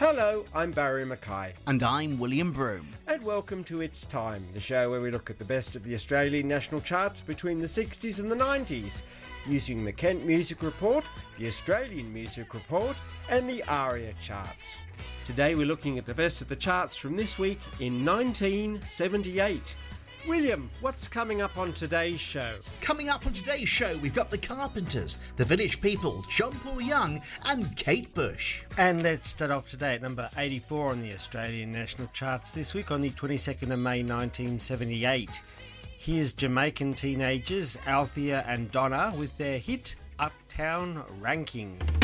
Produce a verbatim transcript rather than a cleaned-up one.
Hello, I'm Barry Mackay. And I'm William Broome. And welcome to It's Time, the show where we look at the best of the Australian national charts between the sixties and the nineties, using the Kent Music Report, the Australian Music Report, and the ARIA charts. Today we're looking at the best of the charts from this week in nineteen seventy-eight. William, what's coming up on today's show? Coming up on today's show, we've got the Carpenters, the Village People, John Paul Young and Kate Bush. And let's start off today at number eighty-four on the Australian national charts this week on the twenty-second of May nineteen seventy-eight. Here's Jamaican teenagers Althea and Donna with their hit Uptown Ranking.